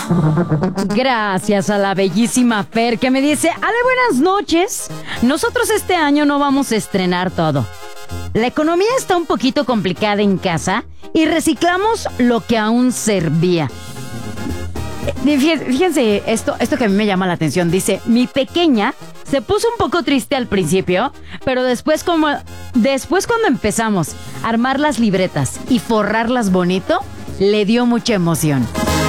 Gracias a la bellísima Fer que me dice: Ale, buenas noches. Nosotros este año no vamos a estrenar todo. La economía está un poquito complicada en casa y reciclamos lo que aún servía. Fíjense esto que a mí me llama la atención. Dice: mi pequeña se puso un poco triste al principio, pero después cuando empezamos a armar las libretas y forrarlas bonito, le dio mucha emoción.